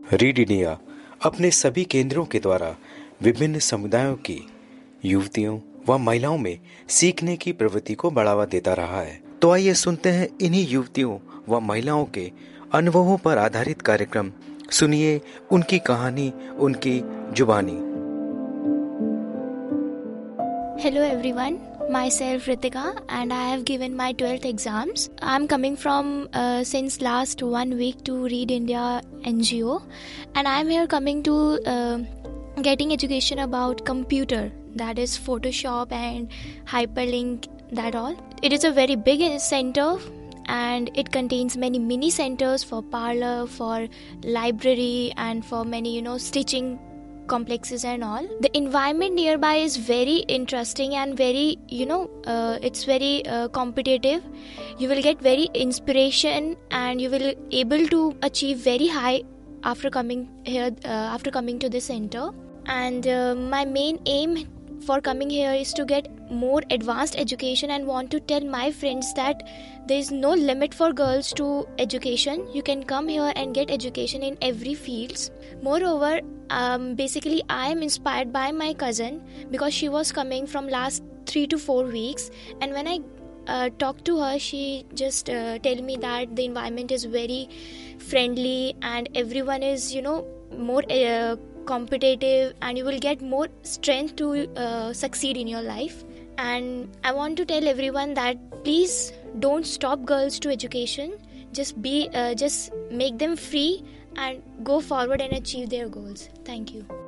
Read India अपने सभी केंद्रों के द्वारा विभिन्न समुदायों की युवतियों व महिलाओं में सीखने की प्रवृत्ति को बढ़ावा देता रहा है। तो आइए सुनते हैं इन्हीं युवतियों व महिलाओं के अनुभवों पर आधारित कार्यक्रम। सुनिए उनकी कहानी, उनकी जुबानी। Hello everyone, myself Ritika and I have given my 12th exams. I'm coming from since last 1 week to Read India NGO and I'm here coming to getting education about computer, that is Photoshop and hyperlink, that all. It is a very big center and it contains many mini centers for parlor, for library and for many stitching complexes and all. The environment nearby is very interesting and very it's very competitive. You will get very inspiration and you will able to achieve very high after coming here, after coming to this center. And my main aim for coming here is to get more advanced education and want to tell my friends that there is no limit for girls to education. You can come here and get education in every fields. Moreover, basically I am inspired by my cousin because she was coming from last 3 to 4 weeks, and when I talked to her, she just tell me that the environment is very friendly and everyone is more competitive and you will get more strength to succeed in your life. And I want to tell everyone that please don't stop girls to education. Just make them free and go forward and achieve their goals. Thank you.